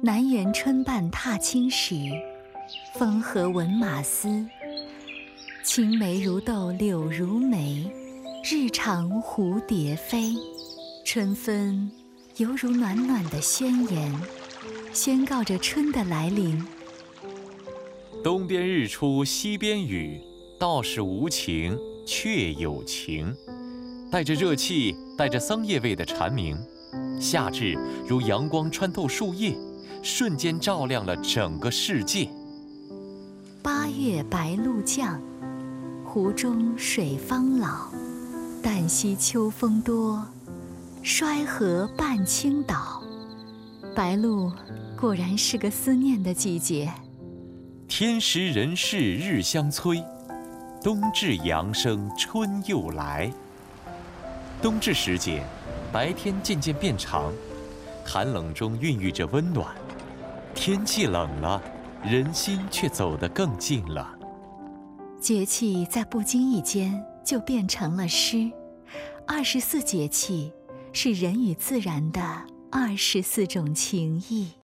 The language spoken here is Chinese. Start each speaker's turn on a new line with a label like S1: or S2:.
S1: 南园春半踏青时，风和闻马嘶。青梅如豆柳如眉，日长蝴蝶飞。春分犹如暖暖的宣言，宣告着春的来临。
S2: 东边日出西边雨，道是无晴却有晴。带着热气，带着桑叶味的蝉鸣，夏至如阳光穿透树叶，瞬间照亮了整个世界。
S1: 八月白露降，湖中水方老。旦夕秋风多，衰河半倾倒。白露果然是个思念的季节。
S2: 天时人事日相催，冬至阳生春又来。冬至时节，白天渐渐变长，寒冷中孕育着温暖。天气冷了，人心却走得更近了。
S1: 节气在不经意间就变成了诗。24节气是人与自然的24种情谊。